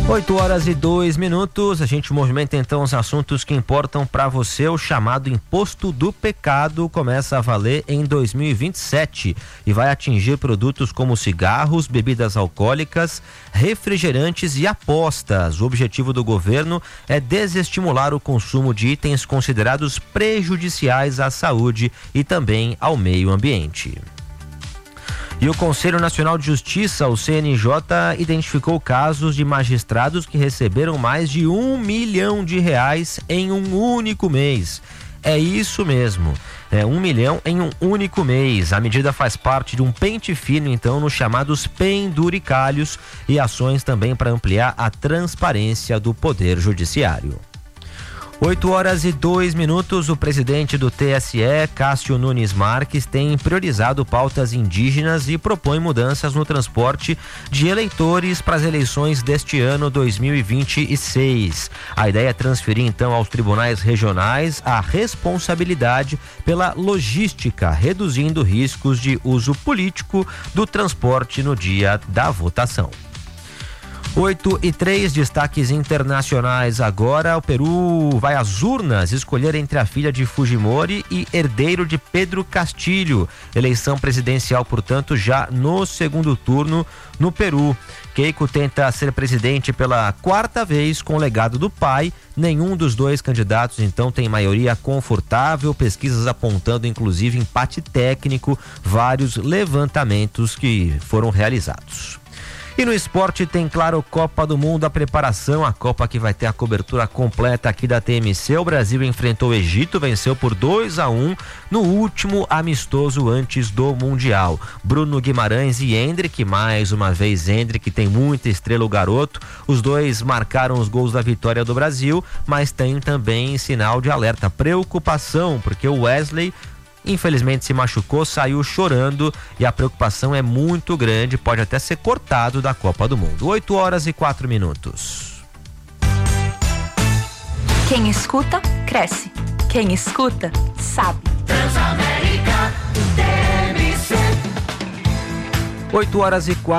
8h02. A gente movimenta então os assuntos que importam para você. O chamado Imposto do Pecado começa a valer em 2027 e vai atingir produtos como cigarros, bebidas alcoólicas, refrigerantes e apostas. O objetivo do governo é desestimular o consumo de itens considerados prejudiciais à saúde e também ao meio ambiente. E o Conselho Nacional de Justiça, o CNJ, identificou casos de magistrados que receberam mais de R$1 milhão em um único mês. É isso mesmo, R$1 milhão em um único mês. A medida faz parte de um pente fino, então, nos chamados penduricalhos e ações também para ampliar a transparência do Poder Judiciário. 8h02. O presidente do TSE, Cássio Nunes Marques, tem priorizado pautas indígenas e propõe mudanças no transporte de eleitores para as eleições deste ano 2026. A ideia é transferir então aos tribunais regionais a responsabilidade pela logística, reduzindo riscos de uso político do transporte no dia da votação. 8h03, destaques internacionais agora. O Peru vai às urnas escolher entre a filha de Fujimori e herdeiro de Pedro Castillo. Eleição presidencial, portanto, já no segundo turno no Peru. Keiko tenta ser presidente pela quarta vez com o legado do pai. Nenhum dos dois candidatos, então, tem maioria confortável. Pesquisas apontando, inclusive, empate técnico. Vários levantamentos que foram realizados. E no esporte tem, claro, Copa do Mundo, a preparação, a Copa que vai ter a cobertura completa aqui da TMC. O Brasil enfrentou o Egito, venceu por 2-1 no último amistoso antes do Mundial. Bruno Guimarães e Endrick, mais uma vez Endrick, tem muita estrela o garoto. Os dois marcaram os gols da vitória do Brasil, mas tem também sinal de alerta, preocupação, porque o Wesley infelizmente se machucou, saiu chorando e a preocupação é muito grande, pode até ser cortado da Copa do Mundo. 8h04. Quem escuta, cresce. Quem escuta, sabe. Transamérica, TMC. 8h04.